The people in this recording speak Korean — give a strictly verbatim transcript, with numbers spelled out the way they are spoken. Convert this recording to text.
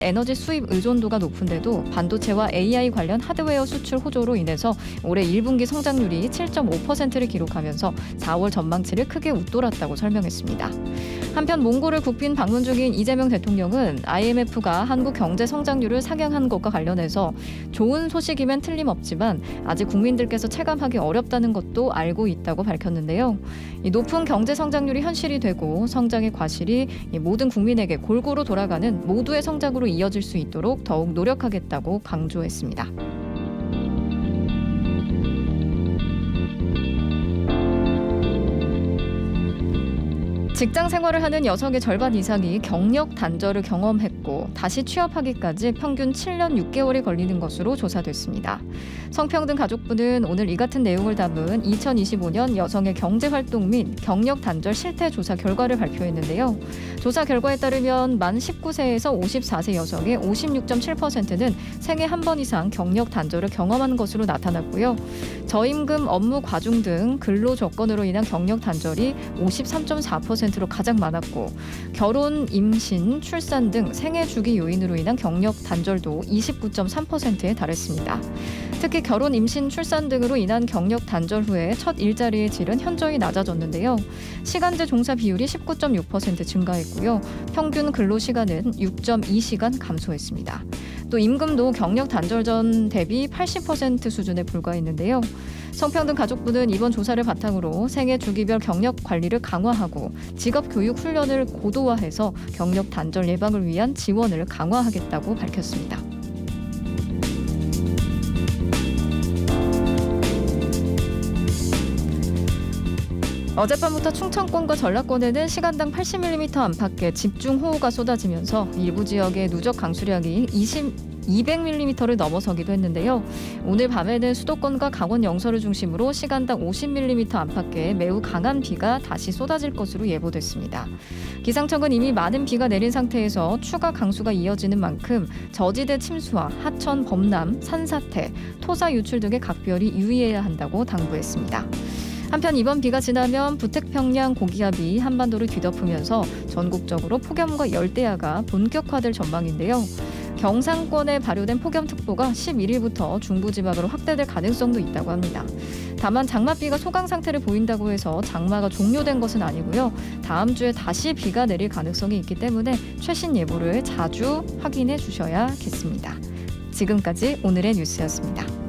에너지 수입 의존도가 높은데도 반도체와 에이아이 관련 하드웨어 수출 호조로 인해서 올해 일 분기 성장률이 칠 점 오 퍼센트를 기록하면서 사월 전망치를 크게 웃돌았다고 설명했습니다. 한편 몽골을 국빈 방문 중인 이재명 대통령은 아이엠에프가 한국 경제 성장률을 상향한 것과 관련해서 좋은 소식이면 틀림없지만 아직 국민들께서 체감하기 어렵다는 것도 알고 있다고 밝혔는데요. 이 높은 경제 성장률이 현실이 되고 성장의 과실이 모든 국민에게 골고루 돌아가는 모두의 성장으로 이어질 수 있도록 더욱 노력하겠다고 강조했습니다. 직장 생활을 하는 여성의 절반 이상이 경력 단절을 경험했고 다시 취업하기까지 평균 칠 년 육 개월이 걸리는 것으로 조사됐습니다. 성평등 가족부는 오늘 이 같은 내용을 담은 이천이십오 년 여성의 경제활동 및 경력 단절 실태 조사 결과를 발표했는데요. 조사 결과에 따르면 만 십구 세에서 오십사 세 여성의 오십육 점 칠 퍼센트는 생애 한 번 이상 경력 단절을 경험한 것으로 나타났고요. 저임금, 업무 과중 등 근로 조건으로 인한 경력 단절이 오십삼 점 사 퍼센트로 가장 많았고 결혼, 임신, 출산 등 생애 주기 요인으로 인한 경력 단절도 이십구 점 삼 퍼센트에 달했습니다. 특히 결혼, 임신, 출산 등으로 인한 경력 단절 후에 첫 일자리의 질은 현저히 낮아졌는데요. 시간제 종사 비율이 십구 점 육 퍼센트 증가했고요. 평균 근로시간은 육 점 이 시간 감소했습니다. 또 임금도 경력 단절 전 대비 팔십 퍼센트 수준에 불과했는데요. 성평등 가족부는 이번 조사를 바탕으로 생애 주기별 경력 관리를 강화하고 직업 교육 훈련을 고도화해서 경력 단절 예방을 위한 지원을 강화하겠다고 밝혔습니다. 어젯밤부터 충청권과 전라권에는 시간당 팔십 밀리미터 안팎의 집중호우가 쏟아지면서 일부 지역의 누적 강수량이 이백 밀리미터를 넘어서기도 했는데요. 오늘 밤에는 수도권과 강원 영서를 중심으로 시간당 오십 밀리미터 안팎의 매우 강한 비가 다시 쏟아질 것으로 예보됐습니다. 기상청은 이미 많은 비가 내린 상태에서 추가 강수가 이어지는 만큼 저지대 침수와 하천 범람, 산사태, 토사 유출 등에 각별히 유의해야 한다고 당부했습니다. 한편 이번 비가 지나면 부택평양 고기압이 한반도를 뒤덮으면서 전국적으로 폭염과 열대야가 본격화될 전망인데요. 경상권에 발효된 폭염특보가 십일 일부터 중부지방으로 확대될 가능성도 있다고 합니다. 다만 장맛비가 소강 상태를 보인다고 해서 장마가 종료된 것은 아니고요. 다음 주에 다시 비가 내릴 가능성이 있기 때문에 최신 예보를 자주 확인해 주셔야겠습니다. 지금까지 오늘의 뉴스였습니다.